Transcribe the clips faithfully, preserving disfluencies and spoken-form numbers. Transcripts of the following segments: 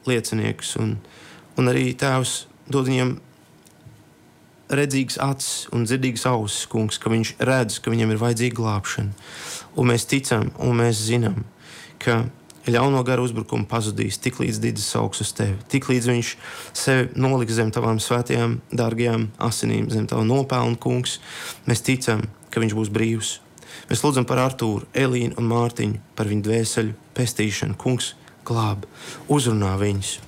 lieciniekus, un, un arī Tēvs dod viņiem redzīgas acis un dzirdīgas ausis, kungs, ka viņš redz, ka viņam ir vajadzīga glābšana. Un mēs ticam, un mēs zinām, ka ļauno garu uzbrukumu pazudīs, tik līdz Didzis augs uz tevi, tik līdz viņš sevi noliks zem tavām svētajām, dārgajām asinīm, zem tavu nopelnu, kungs. Mēs ticam, ka viņš būs brīvs. Mēs lūdzam par Artūru, Elīnu un Mārtiņu, par viņu dvēseļu pestīšanu. Kungs, glāb, uzrunā viņus.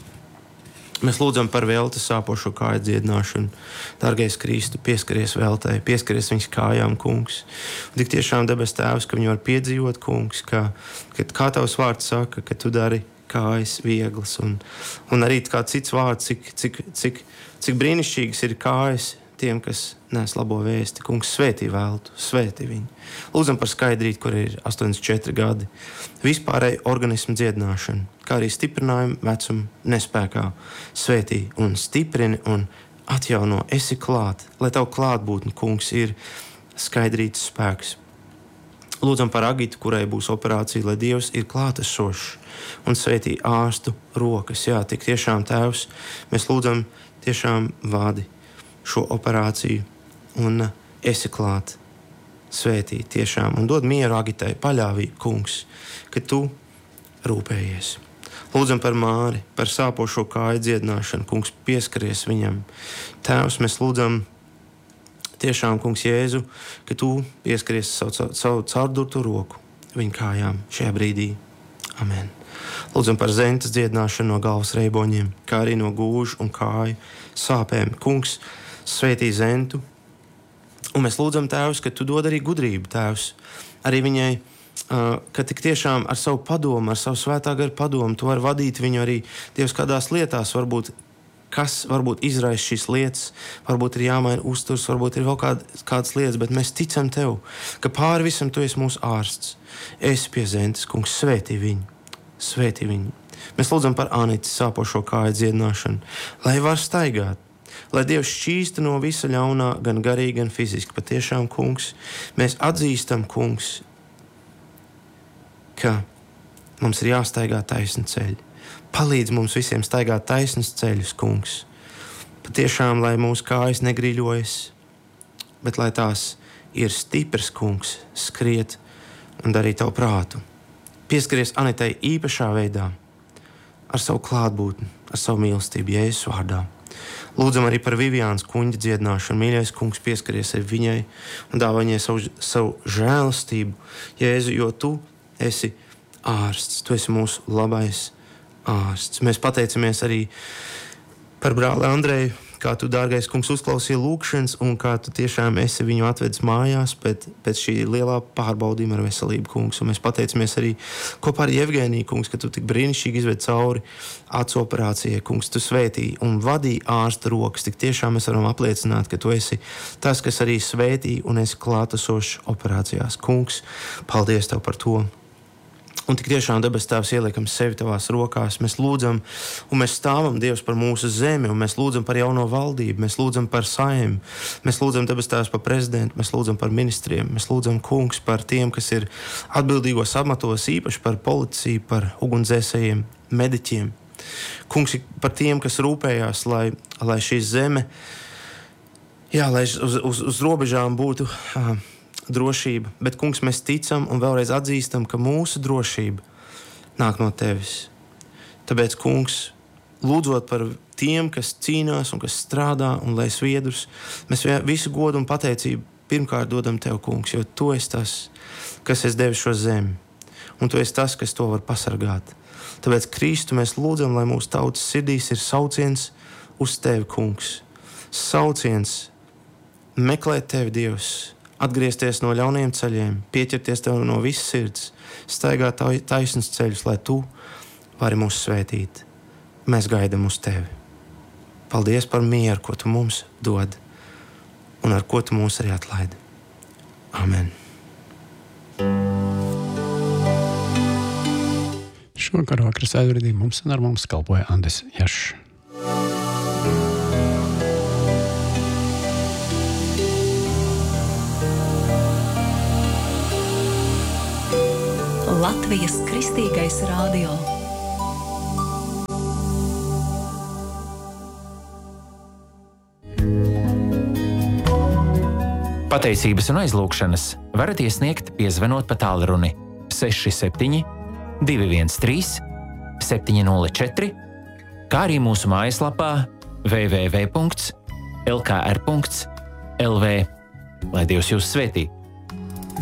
Mēs lūdzam par Veltes sāpošo kāju dziedināšanu. Dārgais Kristu, pieskaries Veltei, pieskaries viņas kājām, kungs. Un tik tiešām debes Tēvs, ka viņi var piedzīvot, kungs, ka, ka kā tavs vārds saka, ka tu dari kājas vieglas. Un, un arī kā cits vārds, cik, cik, cik, cik brīnišķīgas ir kājas tiem, kas nes labo vēsti. Kungs, svētī Veltu, svētī viņu. Lūdzam par Skaidrīti, kur ir astoņdesmit četri gadi. Vispārēji organismu dziedināšanu, kā arī stiprinājumu vecumu nespēkā. Svētī un stiprini un atjauno, esi klāt, lai tavu klātbūtni, kungs, ir Skaidrītes spēks. Lūdzam par Agitu, kurai būs operācija, lai Dievs ir klātesošs un svētī ārstu rokas. Jā, tik tiešām Tēvs, mēs lūdzam tiešām vādi šo operāciju un esi klāt, svētī tiešām un dod mieru Agitai, paļāvību, kungs, ka tu rūpējies. Lūdzam par Māri, par sāpošo kāju dziedināšanu, kungs, pieskaries viņam. Tēvs, mēs lūdzam tiešām, kungs, Jēzu, ka tu pieskaries savu, savu caurdurtu roku viņa kājām šajā brīdī. Amen. Lūdzam par Zentas dziedināšanu no galvas reiboņiem, kā arī no gūžu un kāju sāpēm. Kungs, svētī Zentu, un mēs lūdzam, Tēvs, ka tu dod arī gudrību, Tēvs, arī viņai, uh, ka tik tiešām ar savu padomu, ar savu svētā gara padomu, tu vari vadīt viņu arī, Dievs, kādās lietās, varbūt, kas varbūt izraisa šīs lietas, varbūt ir jāmaina uzturs, varbūt ir vēl kād, kādas lietas, bet mēs ticam Tev, ka pāri visam Tu esi mūsu ārsts. Esi pie Zentas, kungs, svētī viņu, svētī viņu. Mēs lūdzam par Anitas sāpošo kāju dziedināšanu, lai var staigāt, lai Dievs šķīsta no visa ļaunā, gan garīgi, gan fiziski. Patiešām, kungs, mēs atzīstam, kungs, ka mums ir jāstaigā taisni ceļi. Palīdz mums visiem staigāt taisnus ceļus, kungs. Patiešām, lai mūsu kājas negrīļojas, bet lai tās ir stipras, kungs, skriet un darīt Tavu prātu. Pieskaries Anitai īpašā veidā, ar savu klātbūtni, ar savu mīlestību Jēzus vārdā. Lūdzam arī par Viviānas kuņģa dziedināšanu. Mīļais, kungs, pieskaries arī viņai un dāvā viņai savu, savu žēlastību, Jēzu, jo Tu esi ārsts, Tu esi mūsu labais ārsts. Mēs pateicamies arī par brāli Andreju, kā Tu, dārgais kungs, uzklausīji lūkšanas un kā Tu tiešām esi viņu atvedis mājās pēc, pēc šī lielā pārbaudījuma ar veselību, kungs. Un mēs pateicamies arī kopā ar Jevgeniju, kungs, ka Tu tik brīnišķīgi izved cauri acu operācijai, kungs. Tu svētīji un vadīji ārsta rokas. Tik tiešām mēs varam apliecināt, ka Tu esi tas, kas arī svētīji un esi klātesošs operācijās. Kungs, paldies Tev par to. Un tik tiešām, debes Tēvs, ieliekam sevi Tavās rokās. Mēs lūdzam, un mēs stāvam, Dievs, par mūsu zemi, un mēs lūdzam par jauno valdību, mēs lūdzam par Saeimu, mēs lūdzam, debes Tēvs, par prezidentu, mēs lūdzam par ministriem, mēs lūdzam, kungs, par tiem, kas ir atbildīgos amatos, īpaši par policiju, par ugunsdzēsējiem, mediķiem. Kungs, par tiem, kas rūpējās, lai, lai šī zeme, jā, lai uz, uz, uz robežām būtu uh, drošība, bet, kungs, mēs ticam un vēlreiz atzīstam, ka mūsu drošība nāk no Tevis. Tāpēc, kungs, lūdzot par tiem, kas cīnās un kas strādā un lai sviedrus, mēs visu godu un pateicību pirmkārt dodam Tev, kungs, jo Tu esi tas, kas esi devis šo zemi, un Tu esi tas, kas to var pasargāt. Tāpēc, Kristu, mēs lūdzam, lai mūsu tautas sirdīs ir sauciens uz Tevi, kungs. Sauciens meklēt Tevi, Dievs, atgriezties no ļauniem ceļiem, pieķerties Tev no visas sirds, staigāt taisnus ceļus, lai Tu vari mūs svētīt. Mēs gaidām uz Tevi. Paldies par mieru, ko Tu mums dod un ar ko Tu mūs arī atlaidi. Amen. Šovakar vakar sēdradī mums un ar mums kalpoja Andis Jašs. Latvijas Kristīgais radio. Pateicības un aizlūgšanas varat iesniegt, piezvanot pa tālruni seši septiņi divi viens trīs septiņi nulle četri, kā arī mūsu mājaslapā w w w punkts l k r punkts l v. Lai Dievs jūs svētī!